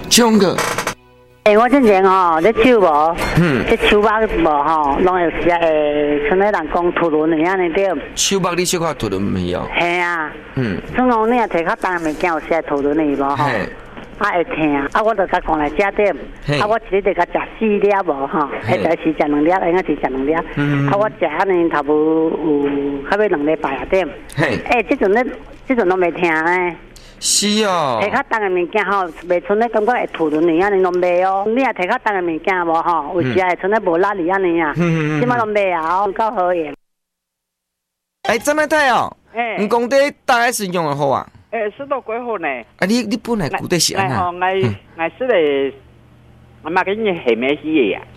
种个。 我之前吼，咧手无，这手目无吼，拢有时会，像咧人讲吐轮一样的对。 手目你小可吐轮没有？ 系啊，像讲你若摕较重的物件，有时会吐轮的无吼，会疼，我就甲讲来食点，我一日得甲食4粒无吼，一时食2粒，应该是食2粒，我食安尼差不多有较要2礼拜啊点，这阵拢袂疼呢。 是哦， 摕较重的物件吼，袂像咧感觉会吐轮一样尼拢袂哦。你若摕较重的物件无吼，有时会像咧无力一样尼啊。即摆拢袂啊，够好用。 张太太哦，你讲这大概是用的好啊？ 使到几好呢？ 你本来古代是安啊？我使嘞，我嘛给你下面去呀。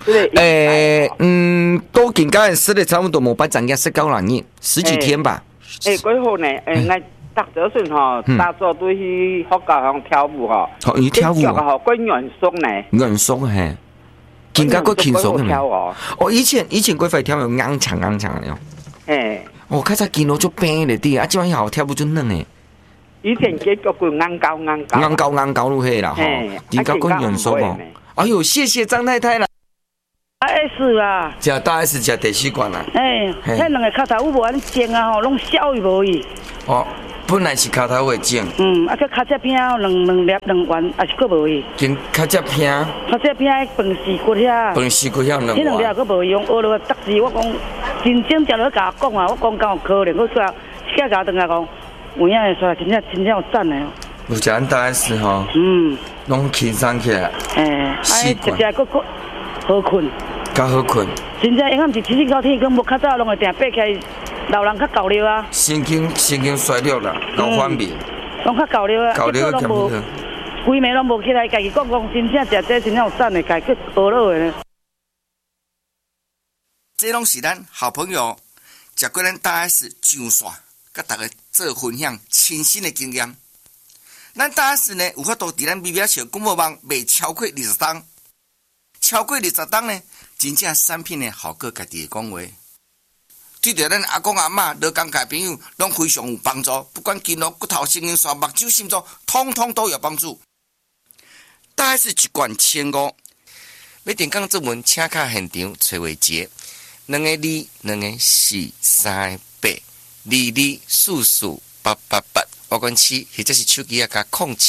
都更加使嘞，差不多冇把涨价19日，10几天吧。 几好呢？我。搭早顺吼，搭做对去学校上跳舞吼， 跳舞吼，quên元松呢， 元松嘿，更加个轻松跳哦。 以前几岁跳有硬抢的哟。较早筋肉就平咧啲，即摆好跳舞就嫩诶。 以前结局个硬高路嘿啦吼，更加个元松哦。哎呦，谢谢张太太啦。 S 啊， 食大 S 食第4罐啦。 迄2个脚头有无安煎啊吼，拢消伊无伊。 本来是脚头会种， 这脚趾片两粒2丸，也是佫无伊。 跟脚趾片， 饭4骨遐， 饭4骨遐2丸。 这2粒佫无用，学落得字我讲，真正食落甲我讲啊，我讲敢有可能，我说下甲等下讲，有影会说真正有赞的哦。 有食咱大 S 吼，拢轻松起来。 食佫好困。 较好困。 真正因为是天到天光，无较早拢会定爬起来。老人较够了啊， 神经衰弱啦，够反面， 拢较够了啊， 够了咁无， 规暝拢无起来，家己讲真正食这真正有赞的，家己学落的。 这拢是咱好朋友食过咱大 S 上线，甲大家做分享亲身的经验。咱大 S 呢有法度伫咱微微小广播网卖超过20档，超过20档呢，真正产品呢好过家己的讲话。对着咱阿公阿嬷、老公家朋友，拢非常有帮助。不管筋肉、骨头、神经线、目睭、心脏，通通都有帮助。大概是1罐1500。要电讲作文，请卡现场找话节，2个2、2个4、3个8、22、44、888。我管7，或者是手机啊加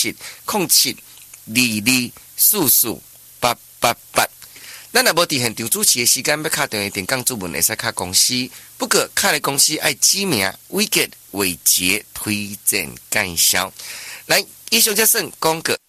07、07、22、44、888。咱若无伫现场主持的时间，要敲电话电讲主文，会使敲公司。不过敲的公司爱指名、伟杰、伟杰推荐介绍。来，以上这算广告。